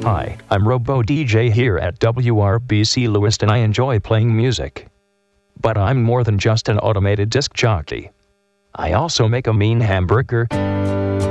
Hi, I'm Robo DJ here at WRBC Lewiston. I enjoy playing music. But I'm more than just an automated disc jockey. I also make a mean hamburger,